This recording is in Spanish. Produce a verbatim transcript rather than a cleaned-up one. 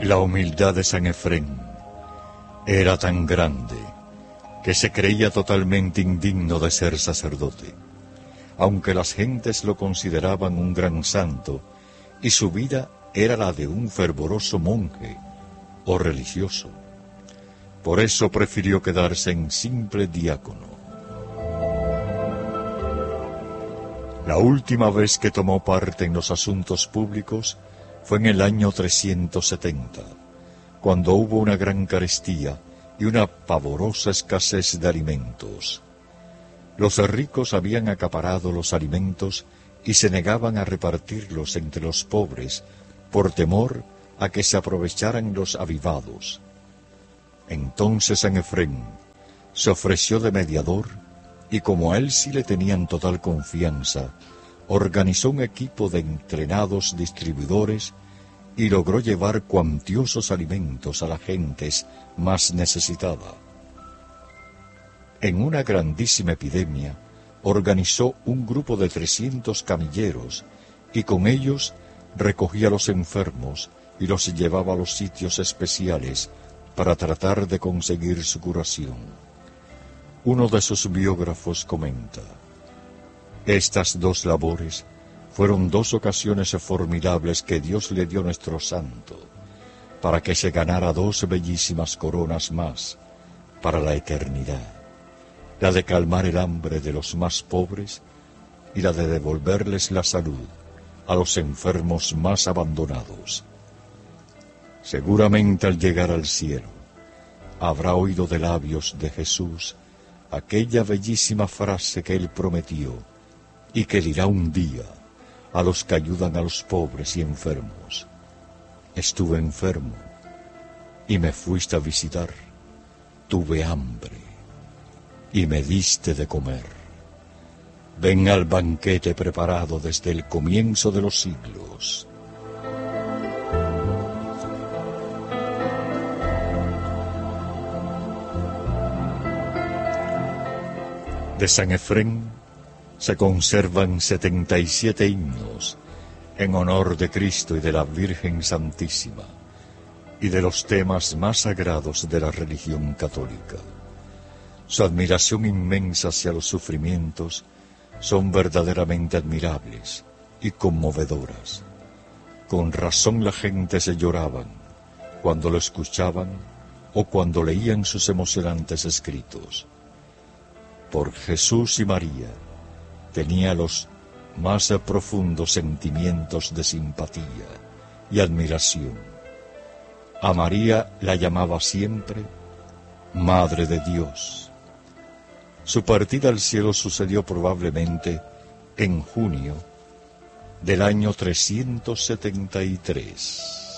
La humildad de San Efrén era tan grande que se creía totalmente indigno de ser sacerdote, aunque las gentes lo consideraban un gran santo y su vida era la de un fervoroso monje o religioso. Por eso prefirió quedarse en simple diácono. La última vez que tomó parte en los asuntos públicos fue en el año trescientos setenta, cuando hubo una gran carestía y una pavorosa escasez de alimentos. Los ricos habían acaparado los alimentos y se negaban a repartirlos entre los pobres por temor a que se aprovecharan los avivados. Entonces San Efrén se ofreció de mediador y, como a él sí le tenían total confianza, organizó un equipo de entrenados distribuidores y logró llevar cuantiosos alimentos a las gentes más necesitadas. En una grandísima epidemia, organizó un grupo de trescientos camilleros y con ellos recogía a los enfermos y los llevaba a los sitios especiales para tratar de conseguir su curación. Uno de sus biógrafos comenta: estas dos labores fueron dos ocasiones formidables que Dios le dio a nuestro santo, para que se ganara dos bellísimas coronas más para la eternidad, la de calmar el hambre de los más pobres y la de devolverles la salud a los enfermos más abandonados. Seguramente al llegar al cielo habrá oído de labios de Jesús aquella bellísima frase que él prometió y que dirá un día a los que ayudan a los pobres y enfermos: estuve enfermo y me fuiste a visitar, tuve hambre y me diste de comer. Ven al banquete preparado desde el comienzo de los siglos. De San Efrén se conservan setenta y siete himnos en honor de Cristo y de la Virgen Santísima, y de los temas más sagrados de la religión católica. Su admiración inmensa hacia los sufrimientos son verdaderamente admirables y conmovedoras. Con razón la gente se lloraban cuando lo escuchaban o cuando leían sus emocionantes escritos. Por Jesús y María tenía los más profundos sentimientos de simpatía y admiración. A María la llamaba siempre Madre de Dios. Su partida al cielo sucedió probablemente en junio del año trescientos setenta y tres.